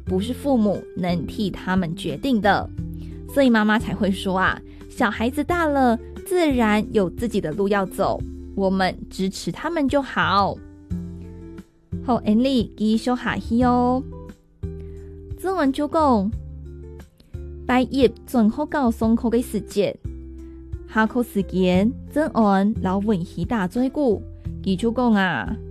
不是父母能替他们决定的，所以妈妈才会说啊，小孩子大了，自然有自己的路要走，我们支持他们就好。好，安利继续下去哦。作文就讲，拜一准好到上课的时节，下课时间正按老文戏打最久，佢就讲啊，